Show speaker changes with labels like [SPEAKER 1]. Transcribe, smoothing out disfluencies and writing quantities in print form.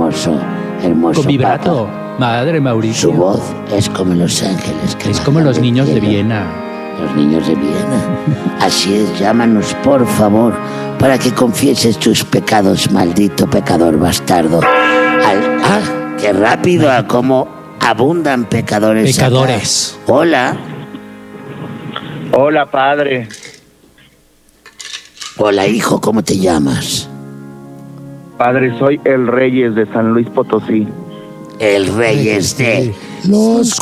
[SPEAKER 1] hermoso
[SPEAKER 2] Con vibrato.
[SPEAKER 1] Papa.
[SPEAKER 2] Madre Mauricio.
[SPEAKER 1] Su voz es como los ángeles. Que
[SPEAKER 2] Es como los
[SPEAKER 1] bajan del
[SPEAKER 2] niños de
[SPEAKER 1] cielo.
[SPEAKER 2] Viena.
[SPEAKER 1] Los niños de Viena. Así es, llámanos por favor para que confieses tus pecados, maldito pecador bastardo. ¡Qué rápido! A cómo abundan pecadores.
[SPEAKER 2] Pecadores.
[SPEAKER 1] Acá. Hola.
[SPEAKER 3] Hola, padre.
[SPEAKER 1] Hola, hijo, ¿cómo te llamas?
[SPEAKER 3] Padre, soy el Reyes de San Luis Potosí.
[SPEAKER 1] El Reyes de
[SPEAKER 4] Los